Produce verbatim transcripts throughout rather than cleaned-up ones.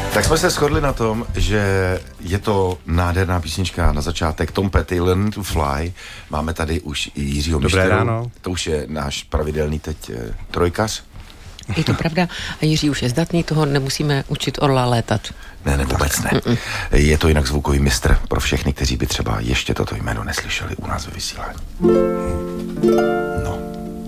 Tak jsme se shodli na tom, že je to nádherná písnička na začátek. Tom Petty, Learn to Fly. Máme tady už i Jiřího Dobré Mišteru. ráno. To už je náš pravidelný teď eh, trojkař. Je to pravda. A Jiří už je zdatný, toho nemusíme učit orla létat. Ne, ne, vůbec ne. Mm-mm. Je to jinak zvukový mistr pro všechny, kteří by třeba ještě toto jméno neslyšeli u nás ve vysílání. No.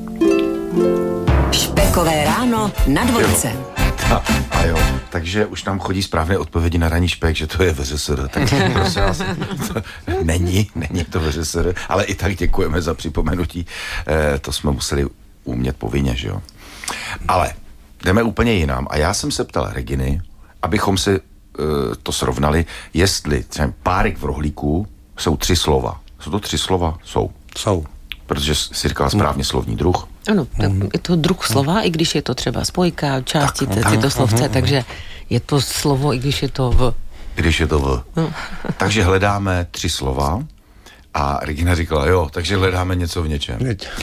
Špekové ráno na dvojce. A, a jo, takže už nám chodí správné odpovědi na ranní špek, že to je V Ř S R. Tak prosím vás, to není, není to V Ř S R, ale i tak děkujeme za připomenutí. E, to jsme museli umět povinně, že jo. Ale jdeme úplně jinam. A já jsem se ptal Reginy, abychom si e, to srovnali, jestli třeba párek v rohlíku jsou tři slova. Jsou to tři slova? Jsou. Jsou. Protože jsi říkala správně slovní druh. Ano, tak je to druh slova, i když je to třeba spojka, částice, citoslovce, takže je to slovo, i když je to v. Když je to v. No. Takže hledáme tři slova a Regina říkala, jo, takže hledáme něco v něčem.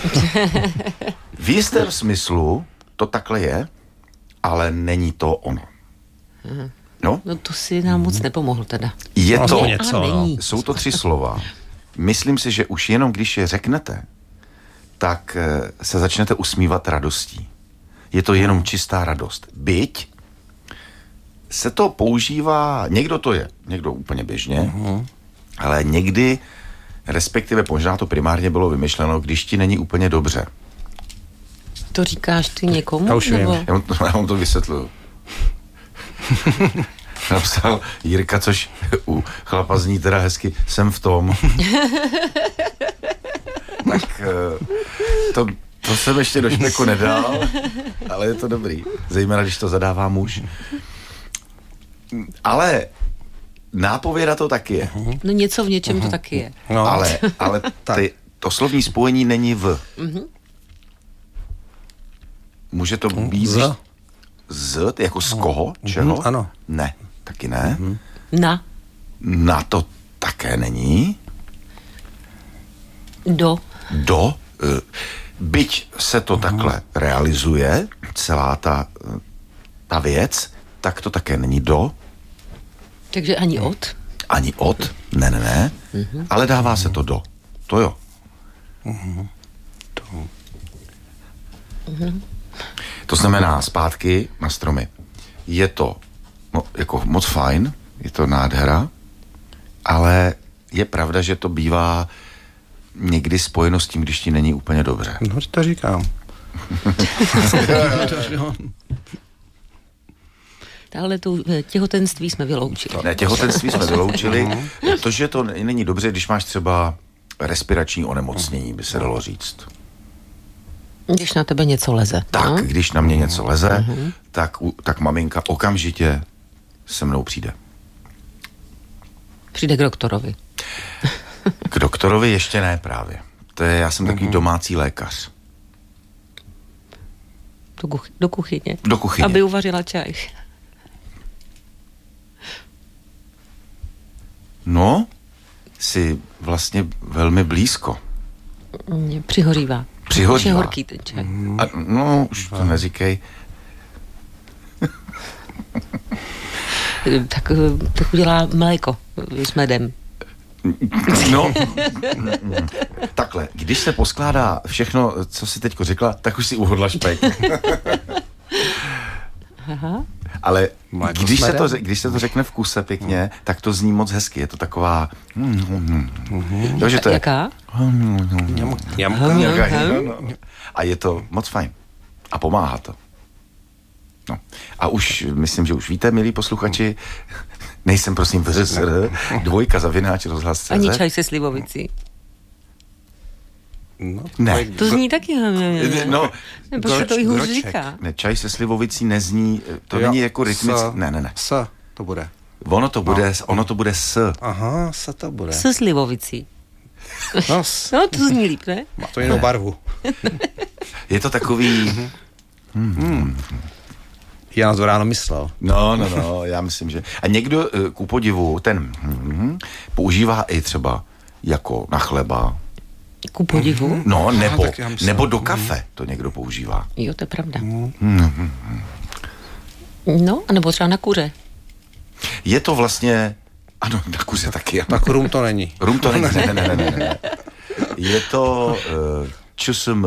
V jistém smyslu to takhle je, ale není to ono. No? No to si nám moc nepomohl teda. Je to, něco, no. jsou to tři slova. Myslím si, že už jenom když je řeknete, tak se začnete usmívat radostí. Je to jenom čistá radost. Byť se to používá, někdo to je, někdo úplně běžně, uh-huh. ale někdy, respektive možná to primárně bylo vymyšleno, když ti není úplně dobře. To říkáš ty někomu? Já už nebo? vím. Já vám to, já vám to vysvětluju. Napsal Jirka, což u chlapa zní teda hezky, jsem v tom. Tak to, to jsem ještě do špeku nedal, ale je to dobrý. Zejména, když to zadává muž. Ale nápověda to taky je. No něco v něčem to taky je. No. Ale, ale ty, to slovní spojení není v. Může to být Z. Z, jako z koho, čeho? Ano. Ne, taky ne. Na, Na to také není. do, Do, eh, byť se to takhle realizuje, celá ta, eh, ta věc, tak to také není do, takže ani od. ani od, ne, ne, ne, ale dává se to do. To jo. To znamená zpátky na stromy. Je to no, jako moc fajn, je to nádhera, ale je pravda, že to bývá někdy spojeno s tím, když ti není úplně dobře. No, to říkám. Tahle tu těhotenství jsme vyloučili. Ne, těhotenství jsme vyloučili. To, že to není dobře, když máš třeba respirační onemocnění, by se dalo říct. Když na tebe něco leze. Tak, no? když na mě něco leze, tak, tak maminka okamžitě se mnou přijde. Přijde k doktorovi. K doktorovi ještě ne právě. To je, já jsem takový domácí lékař. Do, kuchy, do kuchyně. Do kuchyně. Aby uvařila čaj. No, jsi vlastně velmi blízko. Mě přihořívá. Přihořívá. Už je horký ten čaj. A, no, už to neříkej. Tak, tak udělá mléko s medem. No, takhle, když se poskládá všechno, co jsi teďko řekla, tak už si uhodla špek. Aha. Ale Mléko když s se, to, medem? když se to řekne v kuse pěkně, tak to zní moc hezky. Je to taková... Jo, že to je... Jaká? A je to moc fajn. A pomáhá to. No. A už, myslím, že už víte, milí posluchači, nejsem prosím V Ř S R, dvojka zavináč rozhlas tečka cé zet. Ani čaj se slivovicí. No, Ne. To zní taky. No, Nebo se to i hůř groček. říká. ne, čaj se slivovicí nezní, to Jo, není jako rytmický, s- ne, ne, ne. S to bude. Ono to bude, ono to bude s. Aha, s to bude. Se slivovicí. No, s. No, to zní líp, ne? Má to jinou barvu. Je to takový, Já na to ráno myslel. no, no, no, já myslím, že. A někdo, eh, ku podivu, ten hm, používá i třeba jako na chleba, Ku podivu. no, nebo, tak já myslím- nebo do kafe to někdo používá. Jo, to je pravda. No, anebo třeba na kuře. Je to vlastně, ano, na kuře taky. Tak rum to není. Rum to není, ne, ne, ne, ne, ne. Je to uh, ČSM.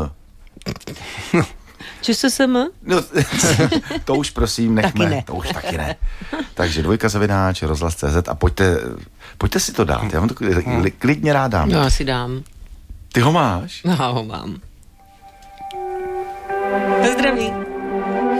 ČSSM? No, to už prosím nechme. Taky ne. To už taky ne. Takže dvojka zavináč, rozhlas tečka cé zet a pojďte, pojďte si to dát. Já vám to klidně rád dám. Já si dám. Ty ho máš? Já ho mám. Zdraví.